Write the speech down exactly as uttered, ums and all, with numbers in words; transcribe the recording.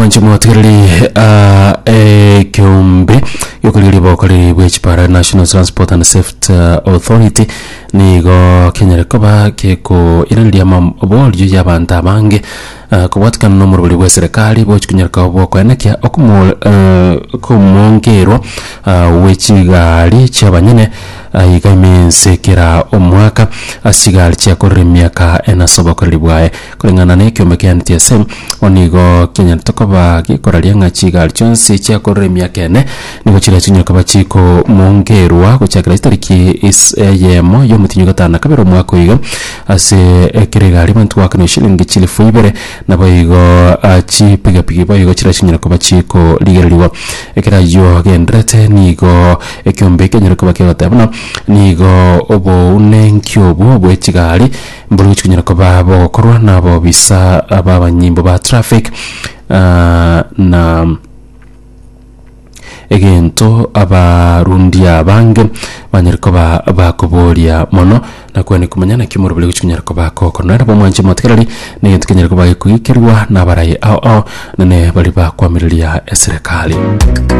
mwanjimo tirili e kiumbe yokulili bokoli bwechipara National Transport and Safety Authority nigo Kenya koba keko irandia mabolyo y'abantu abange kubatikana no muri bwa serikali bo kunyarka bo kwenekia okumo kumongero wechigali cyabanyene igaimensekera omwaka asigali cyakorera imyaka enasoba kuri bwaye kurengana n'icyo mekani T S M onigo Kenya tokoba gikoraliye nka kigali cyonse cyakorera imyaka ene nigo kira kinyarka baciko mongerwa gucyakira itariki yemo yo mutinyo gatana kabero mwaka wiga ase ekiregali bantu wakano shilingi chilifu ibere nabayigo achipiga piga bayigo kira kinyarka baciko ligerliwa ekira yo gendrete nigo ekyombe Kenyarka bakibatabana nigo obo unenkyobo bwe kigali mbulu kinyarka babo korwa nabo bisa abanyimbo ba traffic uh, na egento abarundi abange banyarko ba bakoboria mono nakwani kumanyana kimuru bule kinyarko bako konara bo mwanje motkerali ne kinyarko ba kuikirwa na baraye ao ao nene bali ba kwamirilia serikali.